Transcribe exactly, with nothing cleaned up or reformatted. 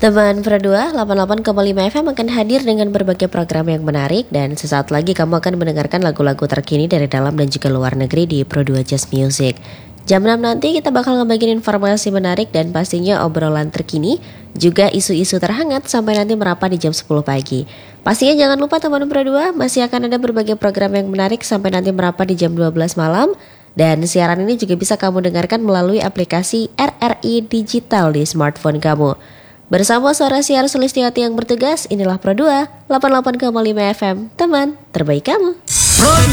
Teman Pro dua delapan puluh delapan koma lima F M akan hadir dengan berbagai program yang menarik dan sesaat lagi kamu akan mendengarkan lagu-lagu terkini dari dalam dan juga luar negeri di Pro dua Jazz Music. Jam enam nanti kita bakal ngebagiin informasi menarik dan pastinya obrolan terkini, juga isu-isu terhangat sampai nanti merapat di jam sepuluh pagi. Pastinya jangan lupa teman Pro dua, masih akan ada berbagai program yang menarik sampai nanti merapat di jam dua belas malam. Dan siaran ini juga bisa kamu dengarkan melalui aplikasi R R I Digital di smartphone kamu. Bersama suara siar Sulistiawati yang bertugas, inilah Pro dua delapan puluh delapan koma lima F M, teman terbaik kamu. Pro